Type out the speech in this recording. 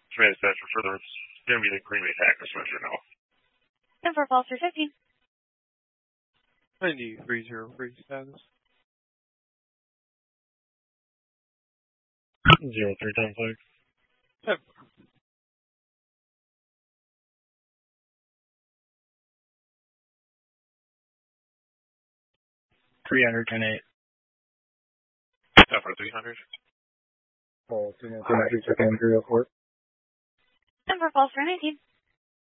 Command dispatch for further. It's going to be the Green Bay Packers right now. 10-4 falls 315. 9303 status. 0310 Yep. 310-8. For 300. Paul, 293, check in 304. 10-4 falls 319.